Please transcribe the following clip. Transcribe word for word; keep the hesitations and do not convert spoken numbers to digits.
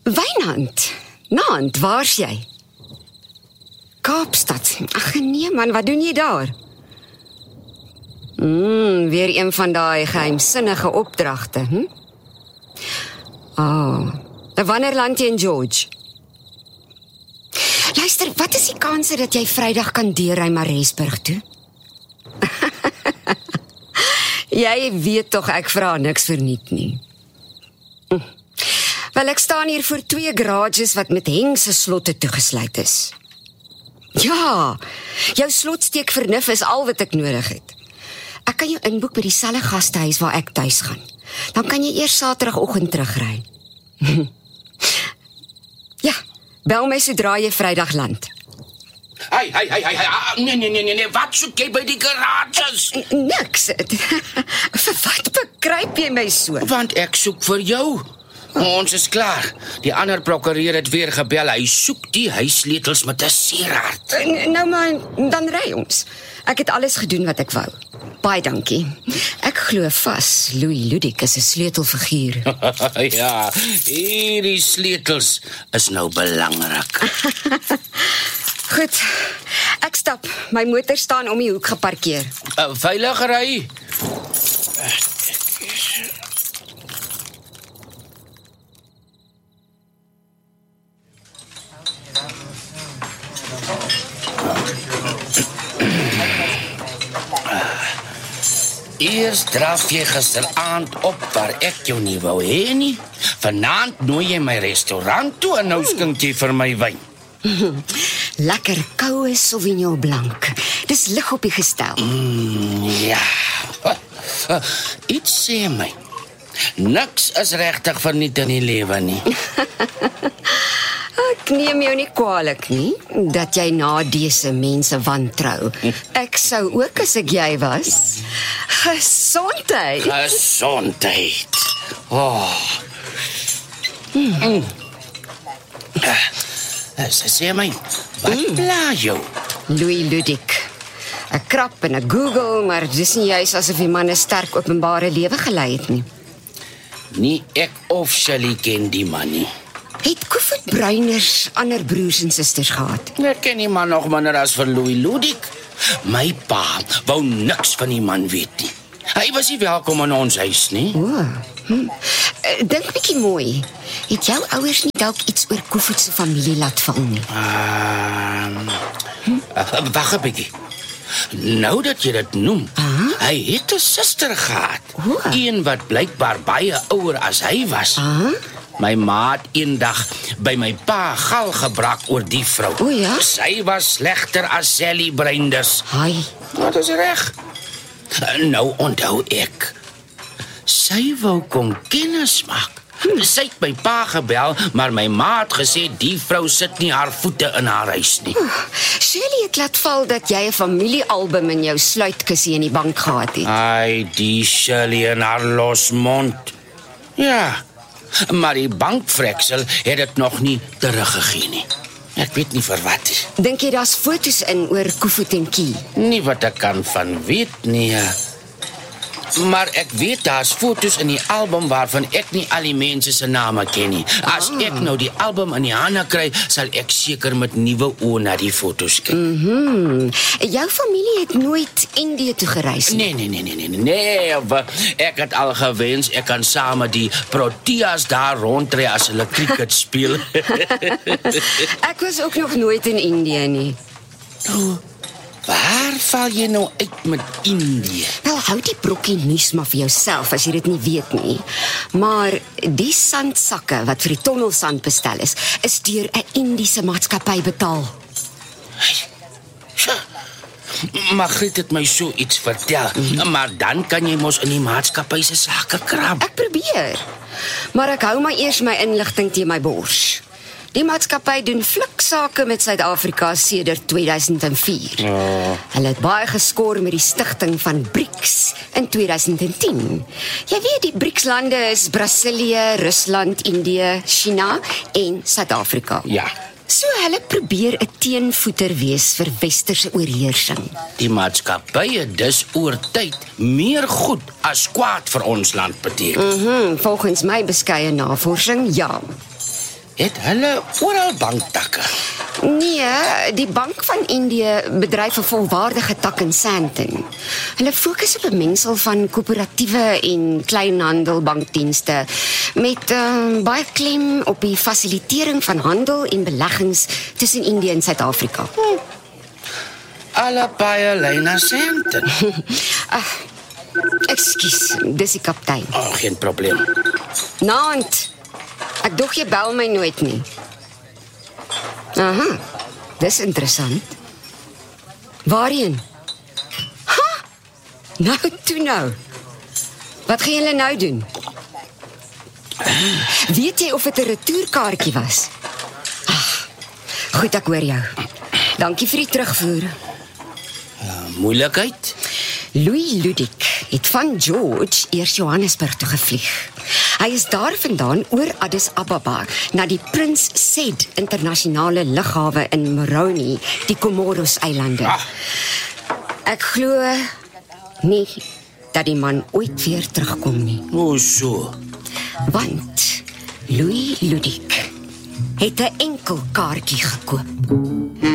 Wynand, Naand, waar's jy? Kaapstad. Ag nee man, wat doen jy daar? Mm, weer een van daai geheimsinnige opdragte, hm? Ah, oh, wanneer land jy in George? Luister, wat is die kanse dat jy Vrydag kan deurry Maresburg toe? Jy weet tog ek vra niks verniet nie. Hm. Wel, ek staan hier voor twee garages wat met hengse slotte toegesluit is. Ja, jou slotsteek vernuf is al wat ek nodig het. Ek kan jou inboek by dieselfde gastehuis waar ek tuis gaan. Dan kan jy eers Saterdagoggend terugry. Ja, bel my sodra jy Vrydag land. Hey, hey, hey, hey, hey, nee, nee, nee, nee, wat soek jy by die garages? Niks. Vir wat bekruip jy my so? Want ek soek vir jou. Ons is klaar. Die ander prokureur het weer gebel. Hy soek die huissleutels met 'n seerhart. Nou maar, dan ry ons. Ek het alles gedoen wat ek wou. Baie dankie. Ek glo vas, Louis Ludik is 'n sleutelfiguur. Ja, hierdie sleutels is nou belangrik. Goed, ek stap. My motor staan om die hoek geparkeer. Uh, veilig ry. Eers draf jy gisteraand op waar ek jou nie wou hê nie. Vanaand nooi jy my restaurant toe en nou skink jy vir my wyn. Lekker koue Sauvignon Blanc. Dis lig op die gestel. Mm, ja. Uh, uh, iets sê my. Niks is regtig verniet in die lewe nie. Ek neem jou nie kwalik nie, dat jy na dese mense wantrou. Ek sou ook as ek jy was. Gesondheid. Gesondheid. Oh. Mm. Uh, sê my, wat mm. pla jou? Louis Ludik. 'n Krap en 'n Google, maar dis nie juist asof die man 'n sterk openbare lewe gelei het nie. Nie ek of Shirley ken die man nie. Het Koevoet Bruiners ander broers en susters gehad? Ek ken die man nog minder as vir Louis Ludik. My pa wou niks van die man weet nie. Hy was nie welkom in ons huis nie. O, hm. Dink bietjie mooi. Het jou ouers nie dalk iets oor Koevoet se familie laat val nie? Uh, hm? uh, Wag 'n bietjie. Nou dat jy dit noem, uh-huh. hy het 'n suster gehad. O. Een wat blykbaar baie ouer as hy was. Uh-huh. My ma het eendag by my pa gal gebrak oor die vrou. O ja? Sy was slegter as Sally Breinders. Hai. Wat is reg? Nou onthou ek. Sy wou kom kennis maak. Hmm. Sy het my pa gebel, maar my ma het gesê die vrou sit nie haar voete in haar huis nie. Shirley het laat val dat jy 'n familiealbum in jou sluitkussie in die bank gehad het. Ai, die Shirley en haar losmond. Ja, maar die bankvreksel het dit nog nie teruggegee nie. Ek weet nie vir wat nie. Dink jy daar's foto's in oor Koevoet en Kie? Nie wat ek kan van weet nie. Maar ek weet daar's foto's in die album waarvan ek nie al die mense se name ken nie. As ah. ek nou die album in die hande kry, sal ek seker met nuwe oë na die foto's kyk. Mhm. Jou familie het nooit Indië toe gereis nie. Nee, nee, nee, nee, nee, nee. Ek het al gewens ek kan saam met die Proteas daar rondry as hulle cricket speel. Ek was ook nog nooit in Indië nie. Oh. Waar val jy nou uit met Indië? Wel, hou die brokkie nuus maar vir jouself as jy dit nie weet nie. Maar die sandsakke wat vir die tonnelsand bestel is, is deur 'n Indiese maatskappy betaal. Margriet het my so iets vertel, mm-hmm. maar dan kan jy mos in die maatskappy se sake krap. Ek probeer, maar ek hou maar eers my inligting teen my bors. Die maatskappy doen fliksake met Suid-Afrika sedert twee duisend vier. Oh. Hulle het baie geskor met die stigting van BRICS in twee duisend tien. Jy weet, die BRICS-lande is Brasilië, Rusland, Indië, China en Suid-Afrika. Ja. So hulle probeer 'n teenvoeter wees vir westerse oorheersing. Die maatskappy het dus oor tyd meer goed as kwaad vir ons land beteken. Mhm, volgens my beskeie navorsing, ja. Het hulle oral banktakke? Nee, die Bank van Indië bedryf 'n volwaardige tak in Sandton. Hulle fokus op 'n mengsel van koöperatiewe en kleinhandelbankdienste met uh, baie klem op die fasilitering van handel en beleggings tussen Indië en Suid-Afrika. Hm. Alle baie lei na Sandton. ah, Ekskuus, dis die kaptein. Oh, geen probleem. Naand. Ek dog jy bel my nooit nie. Aha, dis interessant. Waarheen? Ha! Nou toe nou. Wat gaan julle nou doen? Weet jy of dit 'n retourkaartjie was? Ag, goed, ek hoor jou. Dankie vir die terugvoer. Uh, moeilikheid? Louis Ludik het van George eers Johannesburg toe gevlieg. Hy is daar vandaan oor Addis Ababa na die Prins Said internasionale lughawe in Moroni, die Comoros-eilande. Ah. Ek glo nie dat die man ooit weer terugkom nie. O, so. Want Louis Ludik het 'n enkel kaartjie gekoop.